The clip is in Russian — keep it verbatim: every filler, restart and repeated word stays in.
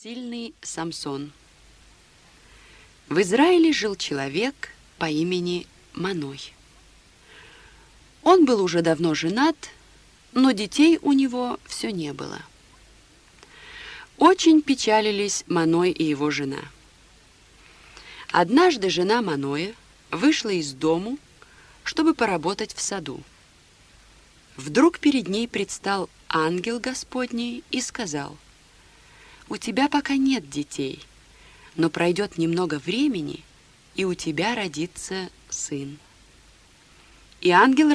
Сильный Самсон. В Израиле жил человек по имени Маной. Он был уже давно женат, но детей у него все не было. Очень печалились Маной и его жена. Однажды жена Маноя вышла из дому, чтобы поработать в саду. Вдруг перед ней предстал ангел Господний и сказал: «У тебя пока нет детей, но пройдет немного времени, и у тебя родится сын». И ангел